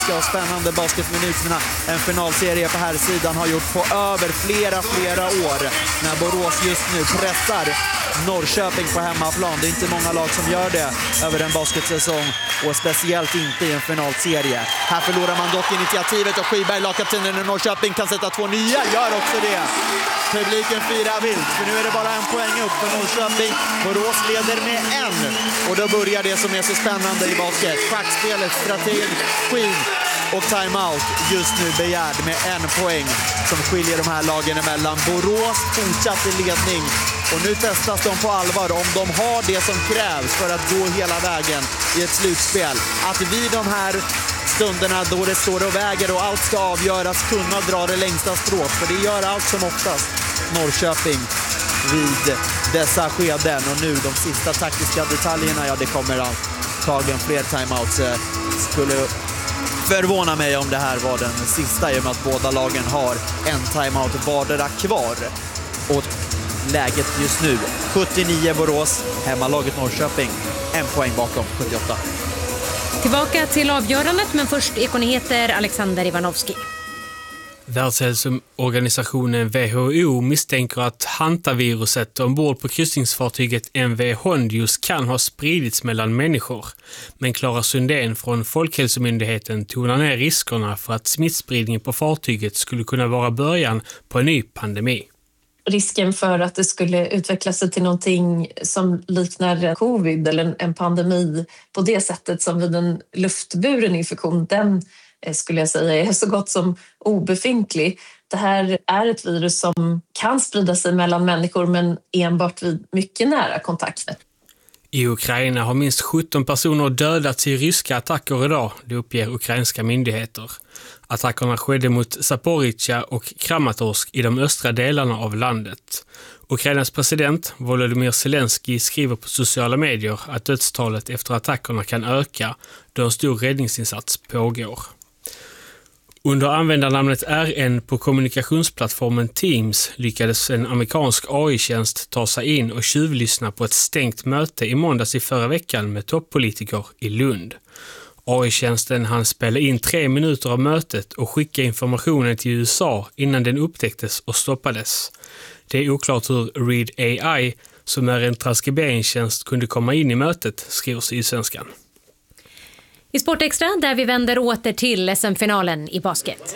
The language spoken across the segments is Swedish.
och spännande basketminuterna en finalserie på här sidan har gjort på över flera år när Borås just nu pressar Norrköping på hemmaplan. Det är inte många lag som gör det över en basketsäsong och speciellt inte i en finalserie. Här förlorar man dock initiativet och Skyberg, lagkaptenen i Norrköping, kan sätta 2 nya, gör också det. Publiken firar vilt, för nu är det bara en poäng upp för Norrköping. Borås leder med 1 och då börjar det som är så spännande i basket. Schackspelet, strategin och timeout just nu begärd med 1 poäng som skiljer de här lagen emellan. Borås fortsatt i ledning och nu testas de på allvar om de har det som krävs för att gå hela vägen i ett slutspel. Att vid de här stunderna då det står och väger och allt ska avgöras kunna dra det längsta strået, för det gör allt som oftast Norrköping vid dessa skeden. Och nu de sista taktiska detaljerna, ja, det kommer antagligen fler timeouts. Skulle förvåna mig om det här var den sista, i och med att båda lagen har en timeout vardera kvar. Och läget just nu 79 Borås, hemmalaget Norrköping 1 poäng bakom 78. Tillbaka till avgörandet, men först Ekonyheter, Alexander Ivanovski. Världshälsoorganisationen WHO misstänker att hantaviruset ombord på kryssningsfartyget MV Hondius kan ha spridits mellan människor. Men Clara Sundén från Folkhälsomyndigheten tonar ner riskerna för att smittspridningen på fartyget skulle kunna vara början på en ny pandemi. Risken för att det skulle utveckla sig till någonting som liknar covid eller en pandemi på det sättet som vid en luftburen infektion, den skulle jag säga är så gott som obefintlig. Det här är ett virus som kan sprida sig mellan människor, men enbart vid mycket nära kontakter. I Ukraina har minst 17 personer dödats i ryska attacker idag, det uppger ukrainska myndigheter. Attackerna skedde mot Zaporizjzja och Kramatorsk i de östra delarna av landet. Ukrainas president Volodymyr Zelensky skriver på sociala medier att dödstalet efter attackerna kan öka då en stor räddningsinsats pågår. Under användarnamnet RN på kommunikationsplattformen Teams lyckades en amerikansk AI-tjänst ta sig in och tjuvlyssna på ett stängt möte i måndags i förra veckan med toppolitiker i Lund. AI-tjänsten hann spela in 3 minuter av mötet och skicka informationen till USA innan den upptäcktes och stoppades. Det är oklart hur Read AI, som är en transkriberingstjänst, kunde komma in i mötet, skriver Sydsvenskan. I Sportextra, där vi vänder åter till SM-finalen i basket.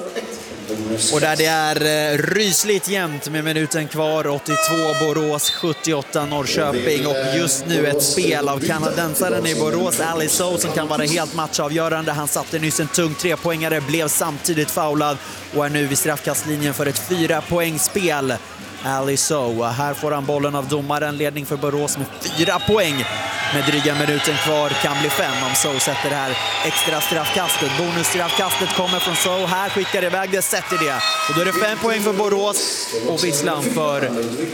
Och där det är rysligt jämnt med minuten kvar, 82 Borås, 78 Norrköping, och just nu ett spel av kanadensaren i Borås, Ali Sow, som kan vara helt matchavgörande. Han satte nyss en tung 3-poängare, blev samtidigt foulad och är nu vid straffkastlinjen för ett 4-poängsspel. Ali Sow, här får han bollen av domaren, ledning för Borås med 4 poäng. Med dryga minuten kvar, kan bli 5 om Sow sätter det här extra straffkastet. Bonusstraffkastet kommer från Sow, här skickar det iväg det, sätter det. Och då är det 5 poäng för Borås och visslan för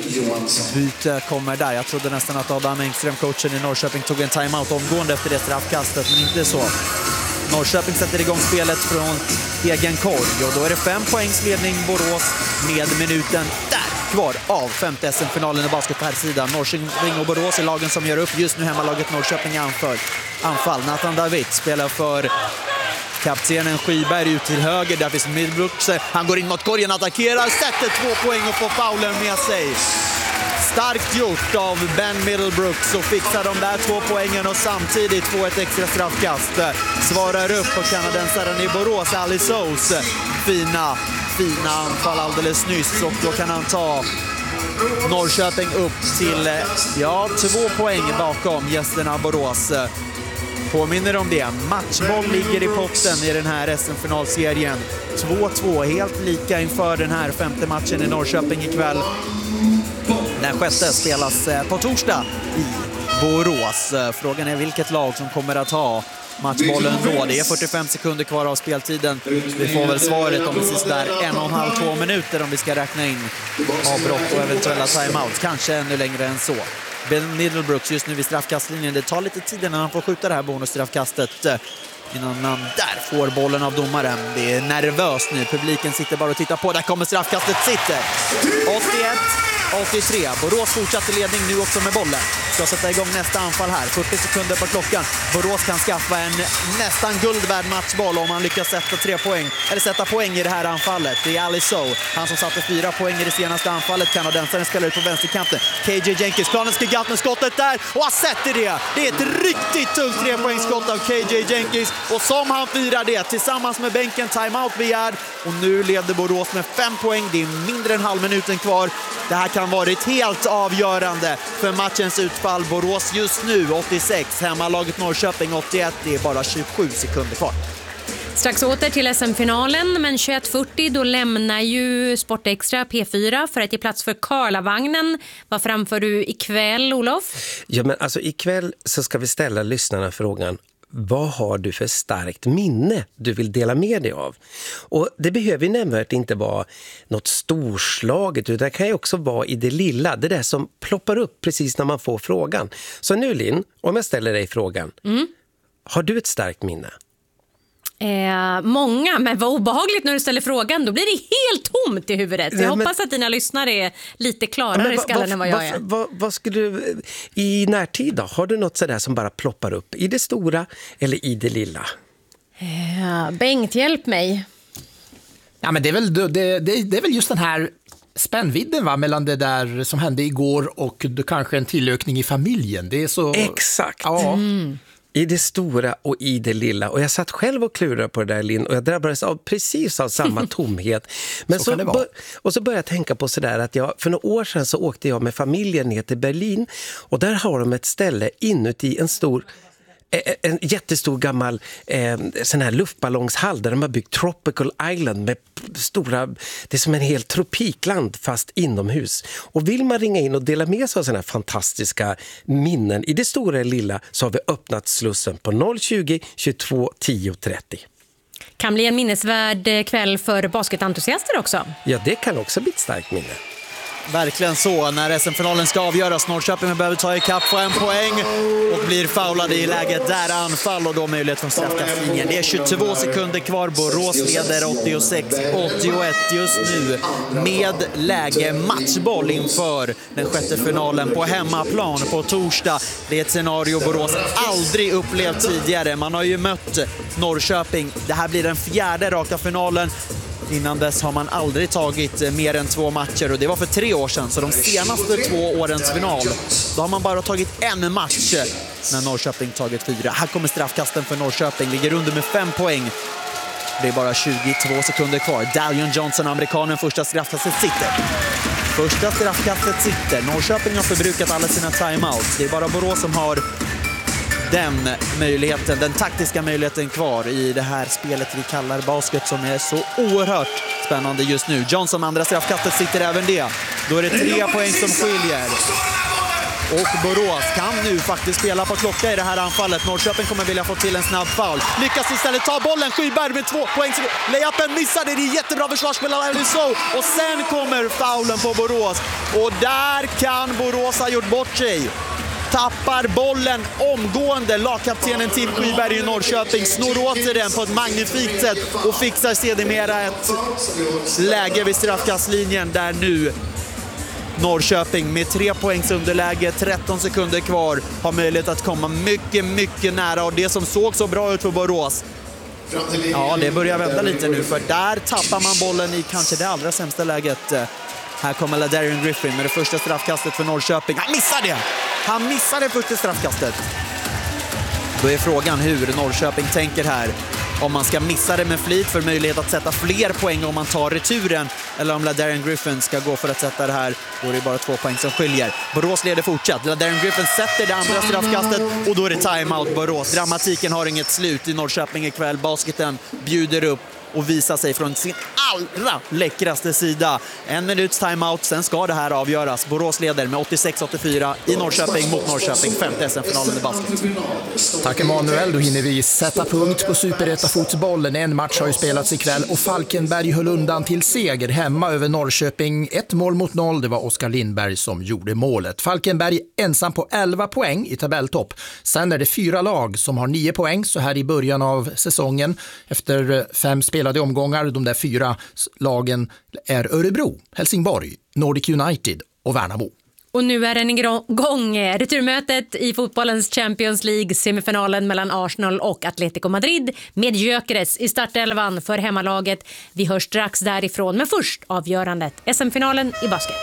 byte kommer där. Jag trodde nästan att Adam Engström, coachen i Norrköping, tog en timeout omgående efter det straffkastet, men inte så. Norrköping sätter igång spelet från egen korg och då är det 5 poängs ledning Borås med minuten där kvar av 5:e SM-finalen i basket på här sidan. Norrköping och Borås är lagen som gör upp. Just nu hemmalaget Norrköping anfall. Nathan David spelar för kaptenen Skyberg ut till höger. Där finns Middlebrooks. Han går in mot korgen, attackerar, sätter 2 poäng och får faulen med sig. Starkt gjort av Ben Middlebrooks, och fixar de där 2 poängen och samtidigt få ett extra straffkast. Svarar upp på kanadensaren i Borås, Ali Sows fina anfall alldeles nyss, och då kan han ta Norrköping upp till 2 poäng bakom gästerna Borås. Påminner om det. Matchboll ligger i potten i den här SM-finalserien. 2-2, helt lika inför den här 5:e matchen i Norrköping ikväll. Den 6:e spelas på torsdag i Borås. Frågan är vilket lag som kommer att ha matchbollen då. Det är 45 sekunder kvar av speltiden. Vi får väl svaret om precis där 1,5-2 minuter om vi ska räkna in avbrott och eventuella timeouts. Kanske ännu längre än så. Ben Middlebrooks just nu vid straffkastlinjen. Det tar lite tid innan han får skjuta det här bonusstraffkastet. innan man där får bollen av domaren. Det är nervöst nu, publiken sitter bara och tittar på. Där kommer straffkastet, sitter 81-83. Borås fortsätter ledning nu också med bollen. Ska sätta igång nästa anfall här, 40 sekunder på klockan. Borås kan skaffa en nästan guldvärd matchboll om han lyckas sätta poäng i det här anfallet. Det är Aliso, han som satte 4 poäng i det senaste anfallet. Kanadensaren spelar ut på vänsterkanten. KJ Jenkins, planen ska gatt med skottet där och han sätter det. Det är ett riktigt tungt 3-poängsskott av KJ Jenkins och som han firar det tillsammans med bänken, timeout begärd och nu leder Borås med 5 poäng. Det är mindre än halvminuten kvar. Det här kan varit helt avgörande för matchens utfall. Borås just nu 86, hemmalaget Norrköping 81. Det är bara 27 sekunder kvar. Strax åter till SM-finalen, men 21.40 då lämnar ju Sportextra P4 för att ge plats för Karlavagnen. Vad framför du ikväll, Olof? Ja, men alltså ikväll så ska vi ställa lyssnarna frågan: vad har du för starkt minne du vill dela med dig av? Och det behöver ju nämligen inte vara något storslaget, utan det kan ju också vara i det lilla, det där som ploppar upp precis när man får frågan. Så nu Linn, om jag ställer dig frågan, har du ett starkt minne? Många, men vad obehagligt när du ställer frågan. Då blir det helt tomt i huvudet. Jag hoppas att dina lyssnare är lite klarare i skallen än vad jag är. Vad skulle du i närtid då? Har du något sådär som bara ploppar upp i det stora eller i det lilla? Bengt, hjälp mig. Ja, men det är väl just den här spännvidden, va, mellan det där som hände igår och kanske en tillökning i familjen. Det är så... Exakt. Ja. I det stora och i det lilla. Och jag satt själv och klurade på det där, Linn, och jag drabbades precis av samma tomhet. Men så började jag tänka på sådär att för några år sedan så åkte jag med familjen ner till Berlin, och där har de ett ställe inuti en jättestor gammal sån här luftballongshall där de har byggt Tropical Island med det är som en hel tropikland fast inomhus. Och vill man ringa in och dela med sig av såna här fantastiska minnen i det stora och lilla, så har vi öppnat slussen på 020 22 10 30. Kan bli en minnesvärd kväll för basketentusiaster också. Ja, det kan också bli ett starkt minne. Verkligen så, när SM-finalen ska avgöras. Norrköping behöver ta ikapp på 1 poäng och blir foulade i läget där anfall och då möjlighet från straffkastlinjen. Det är 22 sekunder kvar. Borås leder 86-81 just nu med läge matchboll inför den sjätte finalen på hemmaplan på torsdag. Det är ett scenario Borås aldrig upplevt tidigare. Man har ju mött Norrköping. Det här blir den 4:e raka finalen. Innan dess har man aldrig tagit mer än 2 matcher och det var för 3 år sedan. Så de senaste 2 årens final, då har man bara tagit en match när Norrköping tagit 4. Här kommer straffkasten för Norrköping, ligger under med 5 poäng. Det är bara 22 sekunder kvar. Dalion Johnson, amerikanen, första straffkastet sitter. Norrköping har förbrukat alla sina timeouts. Det är bara Borås som har den taktiska möjligheten kvar i det här spelet vi kallar basket, som är så oerhört spännande just nu. Johnson, andra straffkastet, sitter även det. Då är det 3 poäng som skiljer. Och Borås kan nu faktiskt spela på klocka i det här anfallet. Norrköping kommer vilja få till en snabb foul. Lyckas istället ta bollen. Skyberg med 2 poäng. Layupen missade. Det är jättebra försvarsspel av Aliso. Och sen kommer foulen på Borås. Och där kan Borås ha gjort bort sig. Tappar bollen omgående. Lagkaptenen Tim Skyberg i Norrköping snor åter den på ett magnifikt sätt och fixar sedermera ett läge vid straffkastlinjen där nu Norrköping med 3 poängs underläge, 13 sekunder kvar, har möjlighet att komma mycket, mycket nära. Och det som såg så bra ut för Borås, ja, det börjar vända lite nu, för där tappar man bollen i kanske det allra sämsta läget. Här kommer LaDarian Griffin med det första straffkastet för Norrköping. Han missar det första straffkastet. Då är frågan hur Norrköping tänker här. Om man ska missa det med flit för möjlighet att sätta fler poäng om man tar returen, eller om LaDarian Griffin ska gå för att sätta det här. Då är det bara 2 poäng som skiljer. Borås leder fortsatt. LaDarian Griffin sätter det andra straffkastet och då är det timeout Borås. Dramatiken har inget slut i Norrköping ikväll. Basketen bjuder upp och visa sig från sin allra läckraste sida. 1 minuts timeout, sen ska det här avgöras. Borås leder med 86-84 i Norrköping mot Norrköping, 5:e SM-finalen i basket. Tack Emanuel, då hinner vi sätta punkt på Superettan-fotbollen. En match har ju spelats ikväll och Falkenberg höll undan till seger hemma över Norrköping. 1-0. Det var Oskar Lindberg som gjorde målet. Falkenberg ensam på 11 poäng i tabelltopp. Sen är det 4 lag som har 9 poäng så här i början av säsongen. Efter 5 spelade omgångar, de där 4 lagen är Örebro, Helsingborg, Nordic United och Värnamo. Och nu är den igång. Returmötet i fotbollens Champions League, semifinalen mellan Arsenal och Atletico Madrid med Gyökeres i startelvan för hemmalaget. Vi hörs strax därifrån, men först avgörandet. SM-finalen i basket.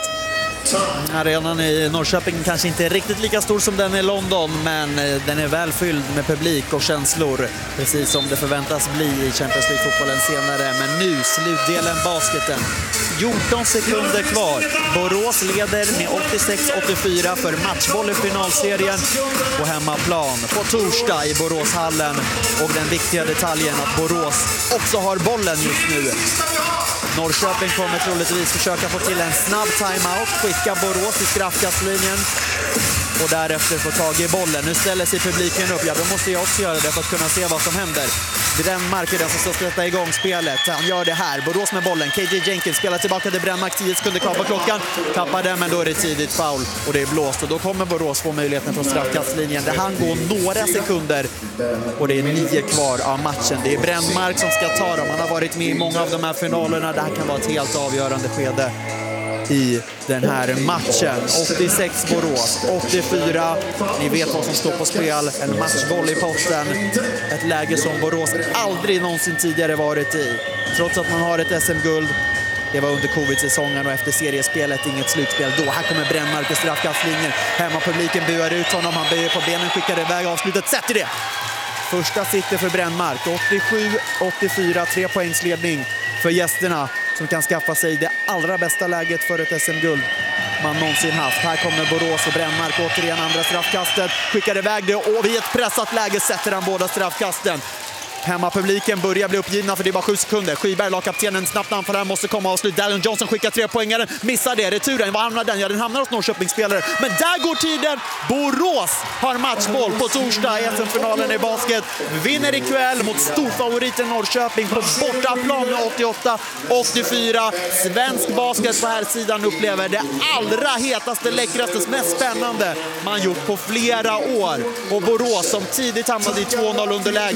Arenan i Norrköping kanske inte är riktigt lika stor som den i London, men den är väl fylld med publik och känslor, precis som det förväntas bli i Champions League-fotbollen senare. Men nu slutdelen basketen. 14 sekunder kvar. Borås leder med 86-84 för matchboll i finalserien på hemmaplan på torsdag i Boråshallen. Och den viktiga detaljen att Borås också har bollen just nu. Norrköping kommer troligtvis försöka få till en snabb timeout, skicka Borås i straffkastlinjen och därefter få tag i bollen. Nu ställer sig publiken upp. Ja, då måste jag också göra det för att kunna se vad som händer. Brännmark är den som ska sätta igång spelet. Han gör det här. Borås med bollen. KJ Jenkins spelar tillbaka till Brännmark. 10 sekunder kvar på klockan. Tappar den, men då är det tidigt foul och det är blåst. Och då kommer Borås få möjligheten från straffkastlinjen. Det han går några sekunder och det är 9 kvar av matchen. Det är Brännmark som ska ta dem. Han har varit med i många av de här finalerna. Det här kan vara ett helt avgörande skede i den här matchen. 86 Borås, 84. Ni vet vad som står på spel. En matchboll i potten. Ett läge som Borås aldrig någonsin tidigare varit i. Trots att man har ett SM-guld. Det var under covid-säsongen och efter seriespelet inget slutspel. Då här kommer Brännmark i straffkastlinjen. Hemmapubliken buar ut honom. Han böjer på benen, skickar iväg avslutet. Sätter det! Första sitter för Brännmark. 87-84, 3 poängsledning för gästerna som kan skaffa sig det allra bästa läget för ett SM-guld man någonsin haft. Här kommer Borås och Brännmark återigen andra straffkastet. Skickar iväg det och vid ett pressat läge sätter han båda straffkasten. Hemmapubliken börjar bli uppgivna för det är bara 7 sekunder. Skyberg, lagkaptenen, snabbt anfall här, måste komma och sluta. Dallin Johnson skickar 3-poängaren, missar det. Returen, var hamnar den? Ja, den hamnar hos Norrköpingsspelare. Men där går tiden. Borås har matchboll på torsdag i SM-finalen i basket. Vinner ikväll mot storfavoriten Norrköping på bortaplan med 88-84. Svensk basket på här sidan upplever det allra hetaste, läckraste, mest spännande man gjort på flera år. Och Borås som tidigt hamnade i 2-0 underläge.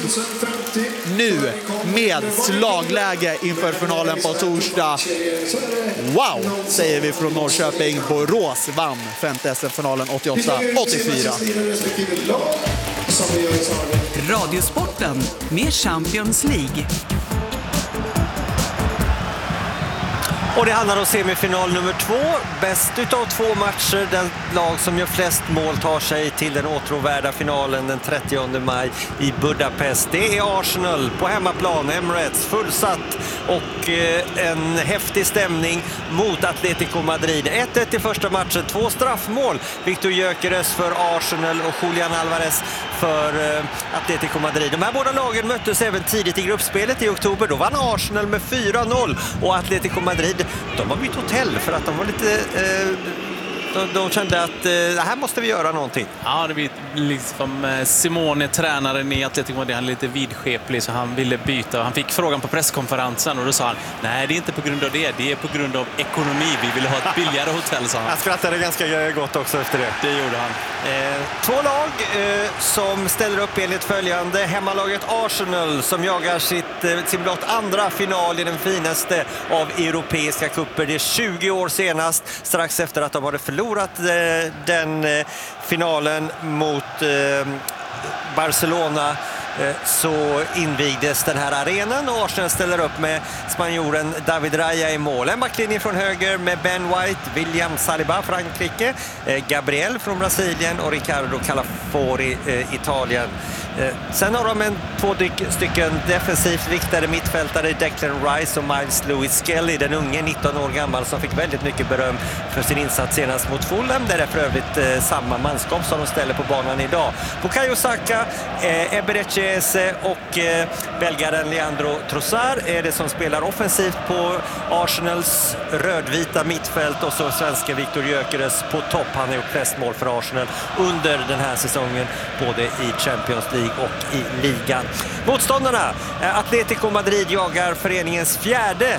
Nu med slagläge inför finalen på torsdag. Wow, säger vi från Norrköping. Borås vann 5:e SM-finalen 88-84. Radiosporten med Champions League. Och det handlar om semifinal nummer 2. Bäst utav 2 matcher. Den lag som gör flest mål tar sig till den åtråvärda finalen den 30 maj i Budapest. Det är Arsenal på hemmaplan, Emirates, fullsatt och en häftig stämning mot Atletico Madrid. 1-1 i första matchen, 2 straffmål. Victor Gyökeres för Arsenal och Julian Alvarez för Atletico Madrid. De här båda lagen möttes även tidigt i gruppspelet i oktober. Då vann Arsenal med 4-0 och Atletico Madrid, de har bytt hotell för att de var lite... De kände att det här måste vi göra någonting. Ja, det blir liksom Simone, tränaren i Atletico Madrid, han är lite vidskeplig så han ville byta. Han fick frågan på presskonferensen och då sa han, nej det är inte på grund av det är på grund av ekonomi. Vi vill ha ett billigare hotell, sa han. Jag skrattade ganska gott också efter det. Det gjorde han. 2 lag som ställer upp enligt följande. Hemmalaget Arsenal som jagar sin blott andra final i den finaste av europeiska kupper. Det är 20 år senast, strax efter att de hade förlorat den finalen mot Barcelona, så invigdes den här arenan och Arsenal ställer upp med spanjoren David Raya i mål. En backlinje från höger med Ben White, William Saliba, Frankrike, Gabriel från Brasilien och Ricardo Calafori, Italien. Sen har de två stycken defensivt riktade mittfältare, Declan Rice och Miles Lewis Skelly, den unge 19 år gammal som fick väldigt mycket beröm för sin insats senast mot Fulham. Det är för övrigt samma manskap som de ställer på banan idag. Bukayo Saka, Eberechi Eze och belgaren Leandro Trossard är det som spelar offensivt på Arsenals rödvita mittfält, och så svenska Viktor Gyökeres på topp. Han har gjort flest mål för Arsenal under den här säsongen, både i Champions League och i ligan. Motståndarna, Atletico Madrid jagar föreningens fjärde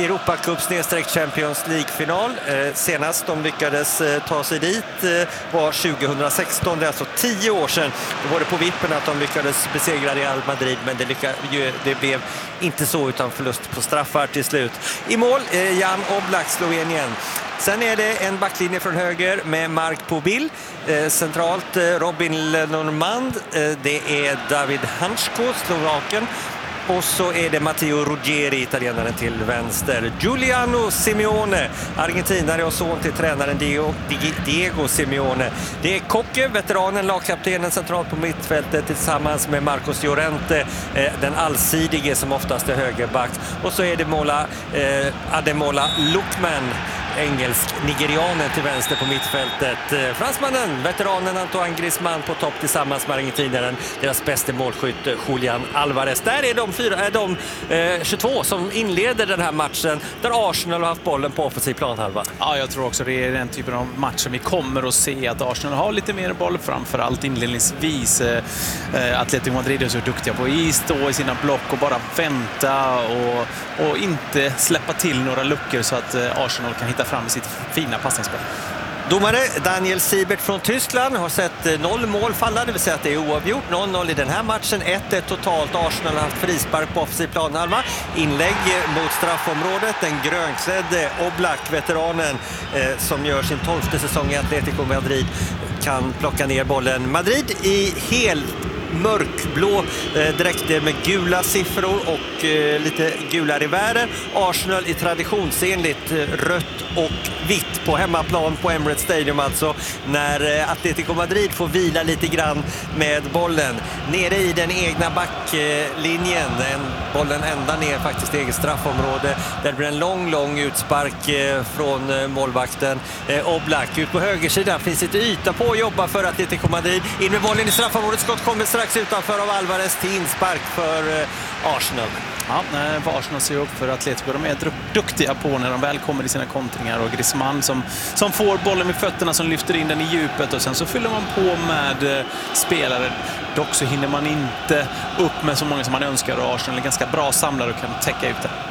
Europacup/Champions League-final. Senast de lyckades ta sig dit var 2016, det är alltså 10 år sedan. Då var det på vippen att de lyckades besegra Real Madrid, men det blev inte så, utan förlust på straffar till slut. I mål, Jan Oblak, Slovenien. Sen är det en backlinje från höger med Mark Pobil. Centralt Robin Lenormand. Det är David Hansko, Slovaken. Och så är det Matteo Ruggeri, italienaren till vänster. Giuliano Simeone, argentinare och son till tränaren Diego Simeone. Det är Koke, veteranen, lagkaptenen centralt på mittfältet tillsammans med Marcos Llorente, den allsidige som oftast är högerback. Och så är det Ademola Lookman, engelsk-nigerianen till vänster på mittfältet. Fransmannen, veteranen Antoine Griezmann på topp tillsammans med argentinaren, deras bästa målskytt Julian Alvarez. Där är de 22 som inleder den här matchen, där Arsenal har haft bollen på offensiv planhalva. Ja, jag tror också det är den typen av match som vi kommer att se, att Arsenal har lite mer boll, framförallt inledningsvis. Atletico Madrid är så duktiga på att stå i sina block och bara vänta och inte släppa till några luckor så att Arsenal kan hitta fram i sitt fina passningsspel. Domare Daniel Siebert från Tyskland har sett 0 mål falla, det vill säga att det är oavgjort. 0-0 i den här matchen, 1-1 totalt. Arsenal har haft frispark på offensiv planhalva. Inlägg mot straffområdet. Den grönklädde Oblak, veteranen som gör sin 12:e säsong i Atletico Madrid, kan plocka ner bollen. Madrid i mörkblå dräkter med gula siffror och lite gula revärer. Arsenal i traditionsenligt rött och vitt på hemmaplan på Emirates Stadium, alltså, när Atletico Madrid får vila lite grann med bollen nere i den egna backlinjen. Bollen ända ner faktiskt i eget straffområde. Där blir en lång utspark från målvakten Oblak. Ut på högersidan finns lite yta på att jobba för Atletico Madrid. In med bollen i straffområdet, skott kommer strax utanför av Alvarez till inspark för Arsenal. Ja, vad Arsenal ser upp för Atletico. De är duktiga på när de väl kommer i sina kontringar, och Griezmann som får bollen med fötterna, som lyfter in den i djupet, och sen så fyller man på med spelare. Dock så hinner man inte upp med så många som man önskar, och Arsenal är ganska bra samlare och kan täcka ut det.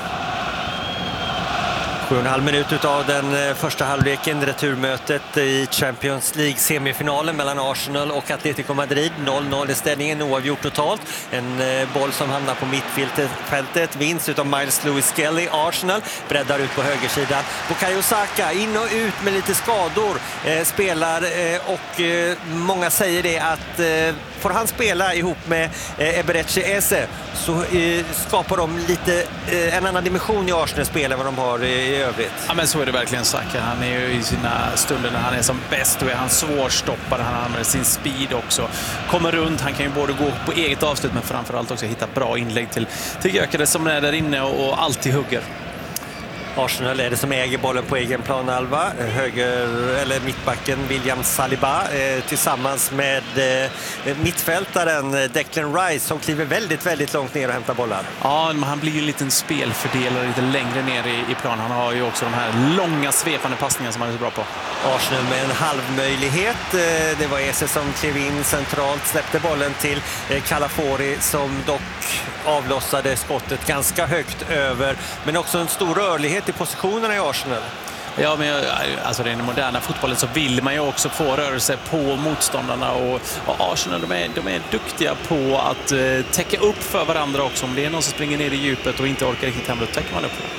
7,5 minut av den första halvleken, returmötet i Champions League-semifinalen mellan Arsenal och Atletico Madrid. 0-0 i ställningen, oavgjort totalt. En boll som hamnar på mittfältet, vinst utav Miles Lewis Skelly. Arsenal breddar ut på högersidan. Bukayo Saka in och ut med lite skador spelar, och många säger det att får han spela ihop med Eberechi Eze så skapar de lite en annan dimension i Arsenal-spel än vad de har i övrigt. Ja, men så är det verkligen Saka. Han är ju i sina stunder när han är som bäst, och är han svårstoppad. Han använder sin speed också. Kommer runt, han kan ju både gå på eget avslut, men framförallt också hitta bra inlägg till Gyökeres som är där inne och alltid hugger. Arsenal är det som äger bollen på egen planhalva. Mittbacken William Saliba tillsammans med mittfältaren Declan Rice som kliver väldigt långt ner och hämtar bollar. Ja, men han blir ju en liten spelfördelare lite längre ner i plan. Han har ju också de här långa svepande passningarna som han är så bra på. Arsenal med en halvmöjlighet. Det var Eze som klev in centralt, släppte bollen till Calafori som dock avlossade skottet ganska högt över. Men också en stor rörlighet i positionerna i Arsenal. Ja, men alltså i den moderna fotbollen så vill man ju också få rörelse på motståndarna, och Arsenal de är duktiga på att täcka upp för varandra också. Om det är någon som springer ner i djupet och inte orkar riktigt hem, då täcker man upp på.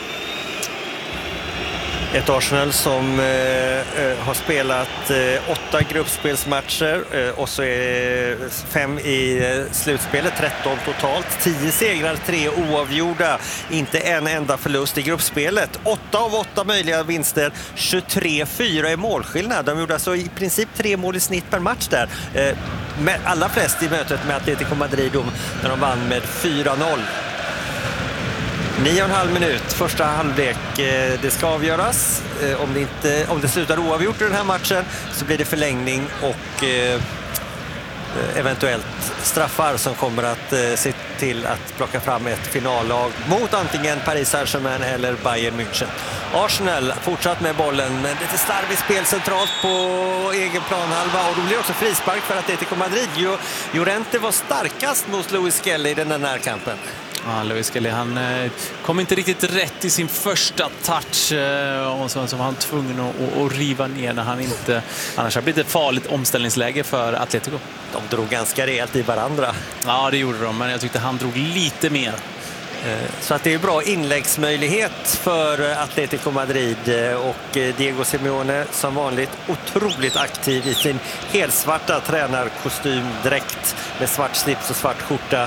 Ett Arsenal som har spelat 8 gruppspelsmatcher och så är 5 i slutspelet, 13 totalt. 10 segrar, 3 oavgjorda. Inte en enda förlust i gruppspelet. 8 av 8 möjliga vinster, 23-4 i målskillnad. De gjorde alltså i princip 3 mål i snitt per match där. allra flest i mötet med Atletico Madrid när de vann med 4-0. 9,5 minut, första halvlek. Det ska avgöras. Om det slutar oavgjort i den här matchen så blir det förlängning och eventuellt straffar som kommer att se till att plocka fram ett finallag mot antingen Paris Saint-Germain eller Bayern München. Arsenal fortsatt med bollen, men lite slarvigt spel centralt på egen planhalva, och då blir också frispark för Atletico Madrid. Llorente var starkast mot Luis Skelly i den här närkampen. Ja, Luis Skelly, han kom inte riktigt rätt i sin första touch och så var han tvungen att riva ner när han inte... Annars har det blivit ett farligt omställningsläge för Atletico. De drog ganska rejält i varandra. Ja, det gjorde de, men jag tyckte han drog lite mer. Så att det är bra inläggsmöjlighet för Atletico Madrid, och Diego Simeone som vanligt otroligt aktiv i sin helsvarta tränarkostym direkt med svart slips och svart skjorta.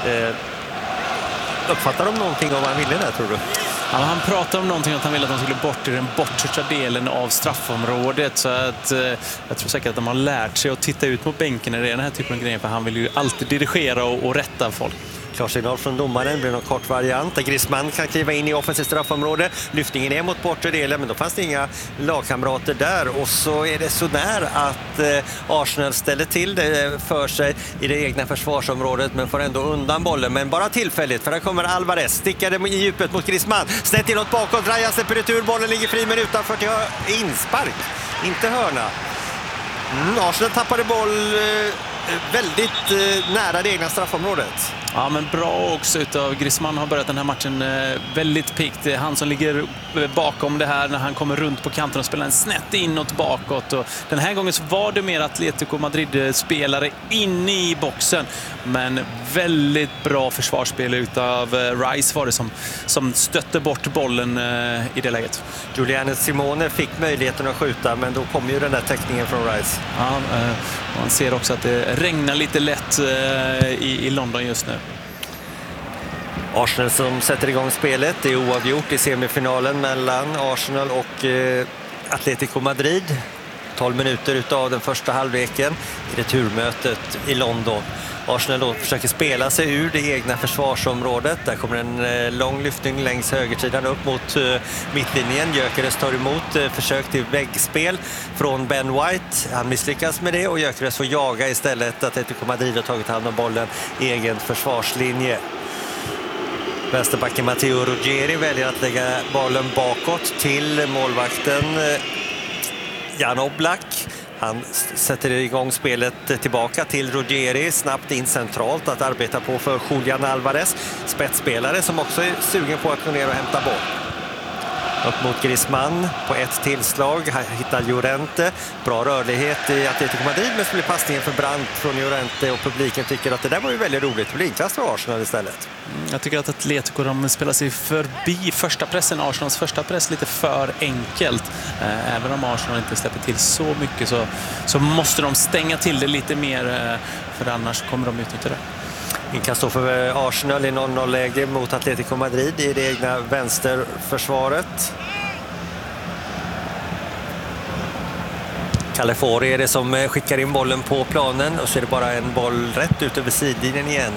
Uppfattar de någonting om vad han ville där, tror du? Ja, han pratade om någonting att han ville att de skulle bort i den bortre delen av straffområdet, så att jag tror säkert att de har lärt sig att titta ut på bänken när det är den här typen av grejer, för han vill ju alltid dirigera och rätta folk. Klarsignal från domaren, blir någon kort variant. Griezmann kan kliva in i offensivt straffområde. Lyftningen är mot bortre delen, men då fanns det inga lagkamrater där. Och så är det så där att Arsenal ställer till det för sig i det egna försvarsområdet, men får ändå undan bollen. Men bara tillfälligt, för där kommer Alvarez. Stickade i djupet mot Griezmann. Snett inåt bakåt, Raya släpper retur. Bollen ligger fri, men utanför till inspark. Inte hörna. Arsenal tappade boll väldigt nära det egna straffområdet. Ja, men bra också utav Griezmann, har börjat den här matchen väldigt pikt. Det är han som ligger bakom det här när han kommer runt på kanten och spelar en snett inåt bakåt. Och den här gången så var det mer Atletico Madrid-spelare inne i boxen. Men väldigt bra försvarsspel utav Rice var det som stötte bort bollen i det läget. Giuliano Simone fick möjligheten att skjuta, men då kom ju den där täckningen från Rice. Ja, man ser också att det regnar lite lätt i London just nu. Arsenal som sätter igång spelet. Det är oavgjort i semifinalen mellan Arsenal och Atletico Madrid. 12 minuter utav den första halvleken i returmötet i London. Arsenal då försöker spela sig ur det egna försvarsområdet. Där kommer en lång lyftning längs högersidan upp mot mittlinjen. Gyökeres tar emot försök till väggspel från Ben White. Han misslyckas med det, och Gyökeres får jaga istället. Atletico Madrid har tagit hand om bollen i egen försvarslinje. Vänsterbacken Matteo Ruggeri väljer att lägga bollen bakåt till målvakten Jan Oblak. Han sätter igång spelet tillbaka till Ruggeri, snabbt in centralt att arbeta på för Julian Alvarez, spetsspelare som också är sugen på att gå ner och hämta boll. Upp mot Griezmann på ett tillslag, hittar Llorente. Bra rörlighet i Atletico Madrid, men så blir passningen för brant från Llorente, och publiken tycker att det där var ju väldigt roligt. Det blir inkast för Arsenal istället. Jag tycker att Atletico, de spelar sig förbi första pressen, Arsenals första press, lite för enkelt. Även om Arsenal inte släpper till så mycket så måste de stänga till det lite mer, för annars kommer de utnyttja det. Inkast då för Arsenal i 0-0-läge mot Atletico Madrid i det egna vänsterförsvaret. Calafiori är det som skickar in bollen på planen, och så är det bara en boll rätt ut över sidlinjen igen.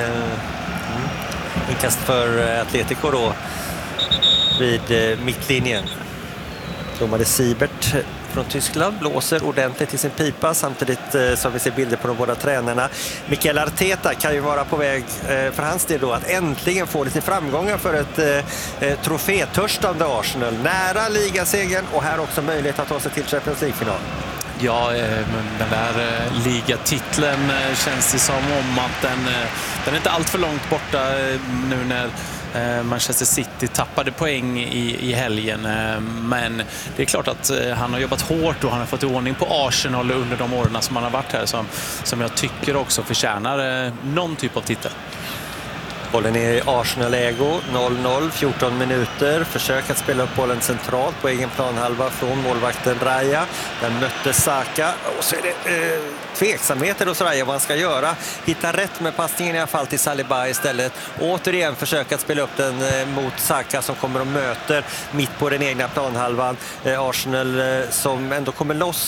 Inkast för Atletico då vid mittlinjen. Domare Siebert från Tyskland blåser ordentligt i sin pipa, samtidigt som vi ser bilder på de båda tränarna. Mikel Arteta kan ju vara på väg för hans del då att äntligen få lite framgångar för ett trofétörstande Arsenal. Nära ligasegern, och här också möjlighet att ta sig till Champions League-final. Ja, men den där ligatiteln känns det som om att den är inte allt för långt borta nu när Manchester City tappade poäng i helgen. Men det är klart att han har jobbat hårt och han har fått ordning på Arsenal under de åren som han har varit här, som jag tycker också förtjänar någon typ av titel. Bollen är i Arsenal-ägo, 0-0, 14 minuter. Försök att spela upp bollen centralt på egen planhalva från målvakten Raya. Den mötte Saka, och så är det tveksamheter hos Raya vad han ska göra. Hitta rätt med passningen i alla fall till Saliba istället. Återigen försöka att spela upp den mot Saka som kommer och möter mitt på den egna planhalvan. Arsenal som ändå kommer loss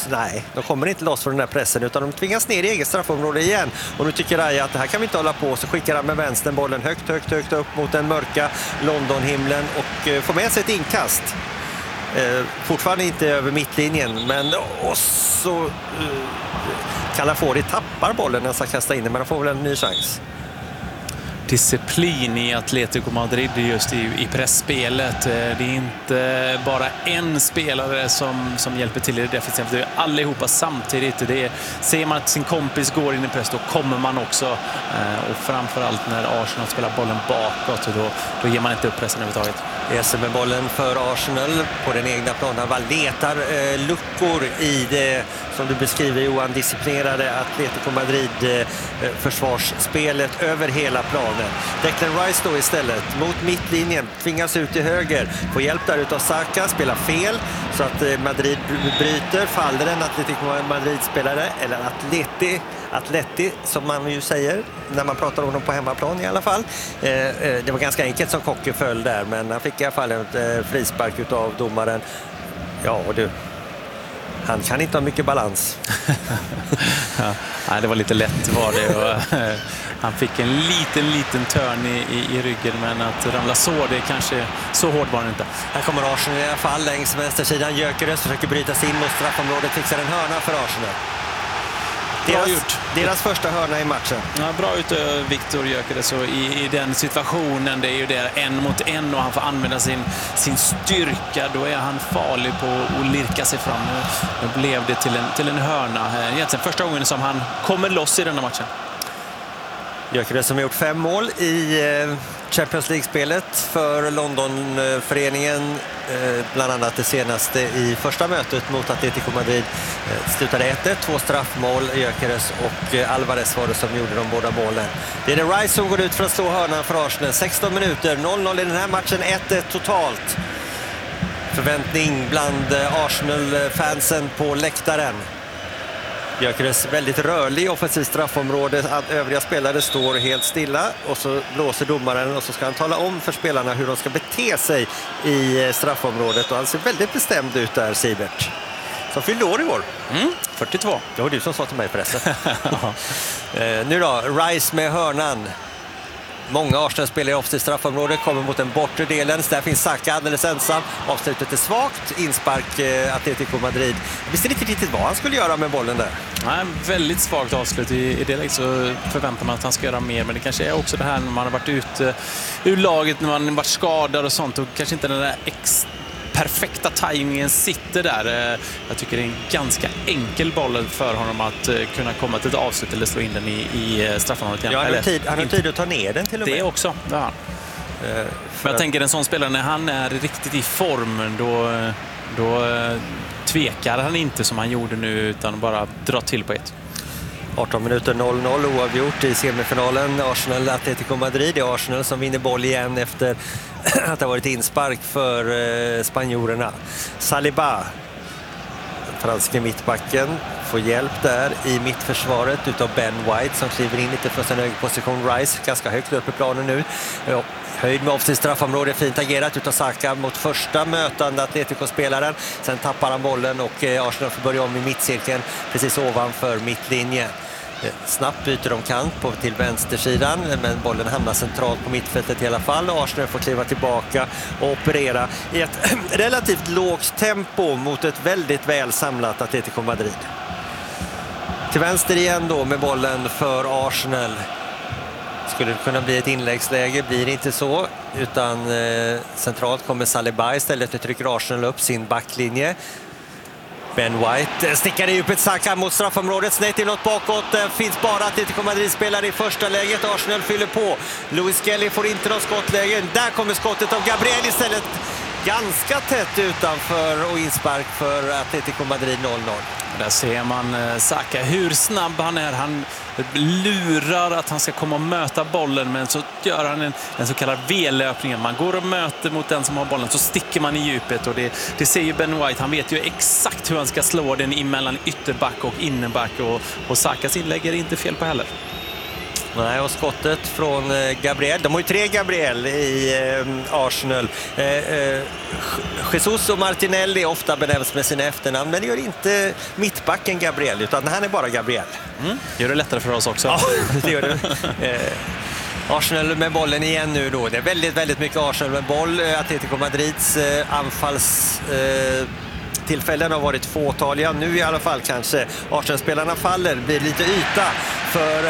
loss. Nej, de kommer inte loss från den här pressen utan de tvingas ner i eget straffområde igen. Och nu tycker Raja att det här kan vi inte hålla på, så skickar han med vänstern bollen högt upp mot den mörka London-himlen och får med sig ett inkast. Fortfarande inte över mittlinjen, men och så Calafori tappar bollen när han ska kasta in den, men han får väl en ny chans. Disciplin i Atletico Madrid just i pressspelet. Det är inte bara en spelare som hjälper till i det defensiva. Det är allihopa samtidigt. Ser man att sin kompis går in i press, då kommer man också. Och framförallt när Arsenal spelar bollen bakåt, då ger man inte upp pressen överhuvudtaget. Reser med bollen för Arsenal på den egna planen. Letar luckor i det, som du beskriver Johan, disciplinerade Atletico Madrid försvarsspelet över hela planen. Declan Rice då istället mot mittlinjen, tvingas ut till höger, får hjälp där utav Saka, spelar fel så att Madrid bryter, faller en Atletico Madrid-spelare, eller Atleti som man ju säger när man pratar om dem på hemmaplan i alla fall. Det var ganska enkelt som Kokke föll där, men han fick i alla fall en frispark utav domaren. Ja, och du, han kan inte ha mycket balans. Nej, det var lite lätt var det. Och, han fick en liten törn i ryggen, men att ramla så, det kanske så hård var det inte. Här kommer Arsenal i alla fall längs vänstersidan. Gyökeres försöker bryta sig in mot straffområdet, fixar en hörna för Arsenal. Deras första hörna i matchen. Ja, bra ut Viktor Gyökeres i den situationen. Det är ju där 1 mot 1 och han får använda sin styrka. Då är han farlig på att lirka sig fram. Nu blev det till en hörna. Egentligen första gången som han kommer loss i den här matchen. Gyökeres som har gjort 5 mål i Champions League-spelet för Londonföreningen, bland annat det senaste i första mötet mot Atletico Madrid, slutade 1-1, 2 straffmål. Gyökeres och Alvarez var det som gjorde de båda målen. Det är Rice som går ut för att slå hörnan för Arsenal. 16 minuter, 0-0 i den här matchen, 1-1 totalt. Förväntning bland Arsenal-fansen på läktaren. Gyökeres väldigt rörlig i offensivt straffområde. Övriga spelare står helt stilla och så blåser domaren och så ska han tala om för spelarna hur de ska bete sig i straffområdet. Och han ser väldigt bestämd ut där, Sibert. Som fyllde år i år. 42. Det var du som sa till mig förresten. Nu då, Rice med hörnan. Många Arsenal-spelare i offensivt straffområde kommer mot den bortre delen. Där finns Saka alldeles ensam. Avslutet är svagt. Inspark Atletico Madrid. Jag visste inte riktigt vad han skulle göra med bollen där. Nej, väldigt svagt avslut. I det läget så förväntar man att han ska göra mer. Men det kanske är också det här när man har varit ute ur laget, när man har varit skadad och sånt. Och kanske inte den där perfekta tajmingen sitter där. Jag tycker det är en ganska enkel boll för honom att kunna komma till ett avslut eller slå in den i straffområdet igen. Ja, han har tid att ta ner den till och med. Det också, ja. Men jag tänker en sån spelare, när han är riktigt i form, då tvekar han inte som han gjorde nu, utan bara drar till på ett. 18 minuter 0-0 oavgjort i semifinalen. Arsenal-Atletico Madrid. Det är Arsenal som vinner boll igen efter att det har varit inspark för spanjorerna. Saliba, den franske mittbacken, får hjälp där i mittförsvaret utav Ben White som kliver in lite från sin högerposition. Rice ganska högt upp i planen nu. Höjd med offensivt straffområde, fint agerat utav Saka mot första mötande Atletico-spelaren. Sen tappar han bollen och Arsenal får börja om i mittcirkeln precis ovanför mittlinjen. Snabbt byter de kant till vänstersidan, men bollen hamnar centralt på mittfältet i alla fall. Arsenal får kliva tillbaka och operera i ett relativt lågt tempo mot ett väldigt väl samlat Atletico Madrid. Till vänster igen då med bollen för Arsenal. Skulle det kunna bli ett inläggsläge, blir det inte så, utan centralt kommer Saliba istället. Det trycker Arsenal upp sin backlinje. Ben White stickar i djupet, Saka mot straffområdet, snett inåt bakåt. Det finns bara Atletico Madrid-spelare i första läget. Arsenal fyller på. Louis Kelly får inte någon skottläge. Där kommer skottet av Gabriel istället. Ganska tätt utanför och inspark för Atletico Madrid 0-0. Där ser man Saka, hur snabb han är. Han lurar att han ska komma och möta bollen, men så gör han en så kallad V-löpning. Man går och möter mot den som har bollen, så sticker man i djupet. Och det ser ju Ben White. Han vet ju exakt hur han ska slå den emellan ytterback och innerback. Och Sakas inlägg är inte fel på heller. Nej, och skottet från Gabriel. De har ju 3 Gabriel i Arsenal. Jesus och Martinelli ofta benämns med sina efternamn, men det gör inte mittbacken Gabriel, utan han är bara Gabriel. Gör det lättare för oss också. Ja, det gör det. Arsenal med bollen igen nu då. Det är väldigt, väldigt mycket Arsenal med boll. Atletico Madrids anfallstillfällen har varit fåtaliga. Nu i alla fall kanske Arsenal-spelarna faller. Blir lite yta för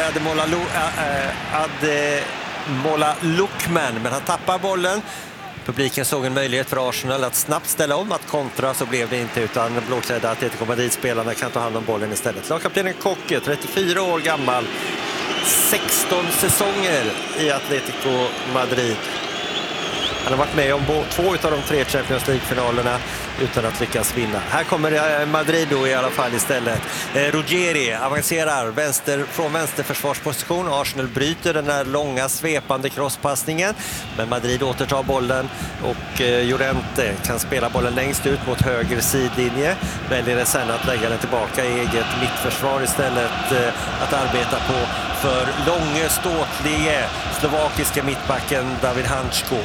Ademola Lookman, men han tappar bollen. Publiken såg en möjlighet för Arsenal att snabbt ställa om, att kontra, så blev det inte, utan blåklädda Atletico Madrid-spelarna kan ta hand om bollen istället. Lagkaptenen Koke, 34 år gammal, 16 säsonger i Atletico Madrid. Han har varit med om 2 av de 3 Champions League-finalerna utan att lyckas vinna. Här kommer Madrid då i alla fall istället. Ruggeri avancerar från vänsterförsvarsposition. Arsenal bryter den där långa svepande crosspassningen, men Madrid återtar bollen och Llorente kan spela bollen längst ut mot höger sidlinje. Väljer sen att lägga den tillbaka i eget mittförsvar istället att arbeta på för långe, ståtlige slovakiska mittbacken David Hansko.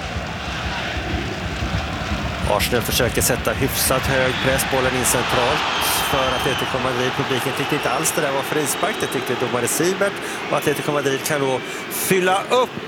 Arsenal försöker sätta hyfsat hög press, bollen in centralt för Atletico Madrid. Publiken tyckte inte alls det där var frispark, det tyckte domare Siebert, och Atletico Madrid kan då fylla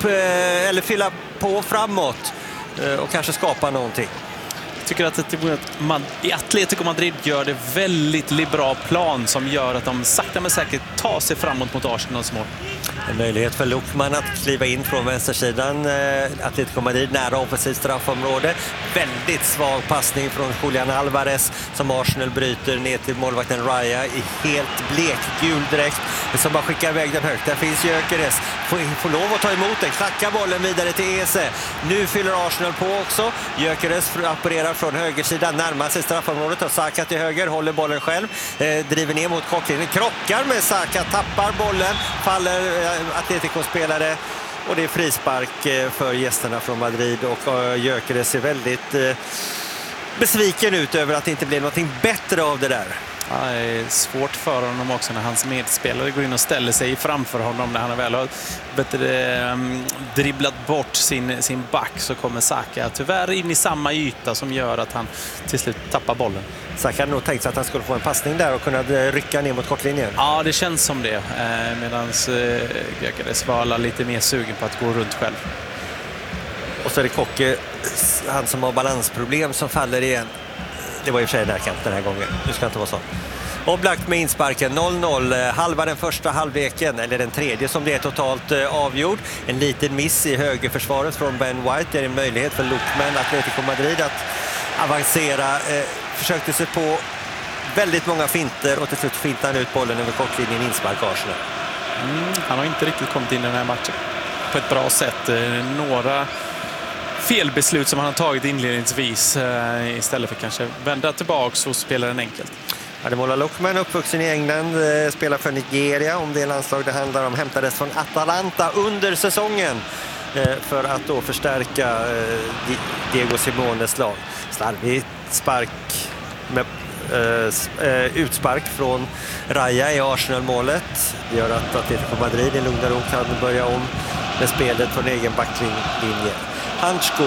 på framåt och kanske skapa någonting. Jag tycker att Atletico Madrid gör det väldigt liberal plan som gör att de sakta men säkert tar sig framåt mot Arsenals mål. En möjlighet för Lookman att kliva in från vänstersidan. Atletico Madrid nära offensivt straffområde. Väldigt svag passning från Julian Alvarez som Arsenal bryter ner till målvakten Raya i helt blekgul dräkt, som bara skickar iväg den högt. Där finns Gyökeres. Får lov att ta emot den. Klackar bollen vidare till Eze. Nu fyller Arsenal på också. Gyökeres apparerar från högersidan, närmar sig straffområdet och Saka till höger, håller bollen själv, driver ner mot kortlinjen, krockar med Saka, tappar bollen, faller Atletico-spelare och det är frispark för gästerna från Madrid, och Gyökeres ser väldigt besviken ut över att det inte blir någonting bättre av det där. Ja, det är svårt för honom också när hans medspelare går in och ställer sig framför honom när han väl har dribblat bort sin back, så kommer Saka tyvärr in i samma yta som gör att han till slut tappar bollen. Saka hade nog tänkt sig att han skulle få en passning där och kunna rycka ner mot kortlinjen. Ja, det känns som det. Medan Gyökeres var lite mer sugen på att gå runt själv. Och så är det Koke, han som har balansproblem, som faller igen. Det var ju för sig närkamp den här gången. Nu ska det inte vara så. Oblakt med insparken 0-0. Halva den första halvleken, eller den tredje som det är totalt avgjord. En liten miss i högerförsvaret från Ben White. Det är en möjlighet för Lookman, Atletico Madrid, att avancera. Försökte sig på väldigt många finter och till slut fintade han ut bollen över kortlinjen, inspark Arsenal. Han har inte riktigt kommit in i den här matchen på ett bra sätt. Några felbeslut som han har tagit inledningsvis istället för kanske vända tillbaka och spela den enkelt. Ademola Lookman, uppvuxen i England, spelar för Nigeria, om det landslag det handlar om, hämtades från Atalanta under säsongen för att då förstärka Diego Simones lag. Slarvig spark med utspark från Raya i Arsenal-målet. Det gör att Atletico Madrid i lugn och ro kan börja om med spelet från egen backlinje. Hansko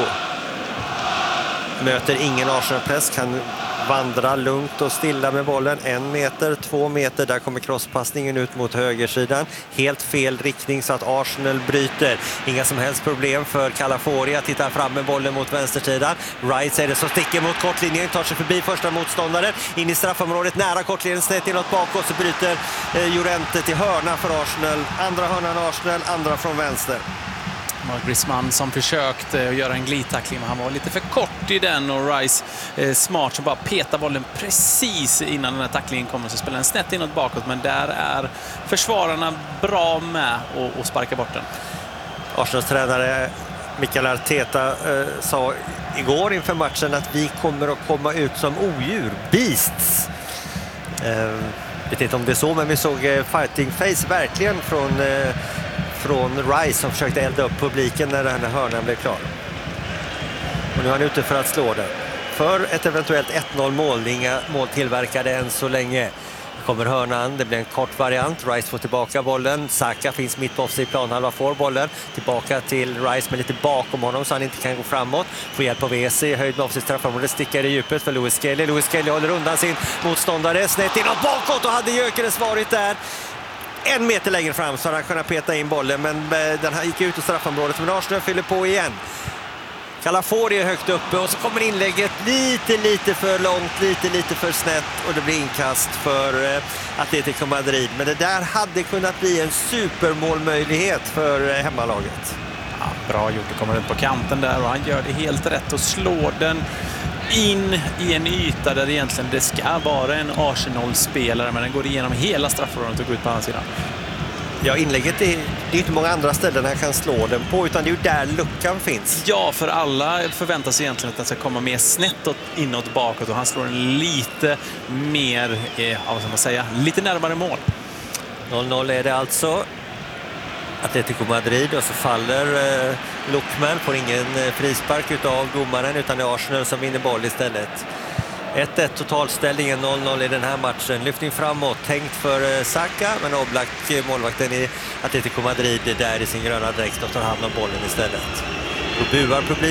möter ingen Arsenal-press, kan vandra lugnt och stilla med bollen. 1 meter, 2 meter, där kommer crosspassningen ut mot högersidan. Helt fel riktning så att Arsenal bryter. Inga som helst problem för Calafori att titta fram med bollen mot vänstersidan. Rice är det som sticker mot kortlinjen, tar sig förbi första motståndaren, in i straffområdet, nära kortlinjen, snett inåt bakåt, så bryter Llorente till hörna för Arsenal. Andra hörnan Arsenal, andra från vänster. Griezmann som försökte göra en glidtackling, men han var lite för kort i den, och Rice smart som bara petar bollen precis innan den här tacklingen kommer, så spelar den snett inåt bakåt, men där är försvararna bra med och sparka bort den. Arsenals tränare Mikel Arteta sa igår inför matchen att vi kommer att komma ut som odjur, beasts. Vet inte om det är så, men vi såg fighting face verkligen från Rice som försökte elda upp publiken när den här hörnan blev klar. Och nu är han ute för att slå den. För ett eventuellt 1-0 mål, inga mål tillverkade än så länge. kommer hörnan, det blir en kort variant. Rice får tillbaka bollen. Saka finns mitt på offside planhalva, får bollen. Tillbaka till Rice med lite bakom honom så han inte kan gå framåt. Får hjälp av EC, höjd med offside straffområdet, stickar i djupet för Lewis Kelly. Lewis Kelly håller undan sin motståndare, snett inåt bakåt och hade Gyökeres varit där 1 meter längre fram så hade han kunnat peta in bollen, men den här gick ut i straffområdet. Men Arsenal fyller på igen. Calafori är högt uppe och så kommer inlägget lite för långt, lite för snett och det blir inkast för Atletico Madrid. Men det där hade kunnat bli en supermålmöjlighet för hemmalaget. Ja, bra gjort, det kommer ut på kanten där och han gör det helt rätt och slår den in i en yta där egentligen det ska vara en Arsenal-spelare, men den går igenom hela straffområdet och går ut på andra sidan. Ja, inlägget det är inte många andra ställen han kan slå den på, utan det är ju där luckan finns. Ja, för alla förväntar sig egentligen att den ska komma mer snett inåt bakåt och han slår den lite mer, vad ska man säga, lite närmare mål. 0-0 är det alltså. Atletico Madrid och så faller Lookman, får ingen frispark utav domaren utan det är Arsenal som vinner boll istället. 1-1 totalställningen, 0-0 i den här matchen. Lyftning framåt, tänkt för Saka, men Oblak, målvakten i Atletico Madrid, där i sin gröna dräkt och tar hand om bollen istället. Då buar publiken.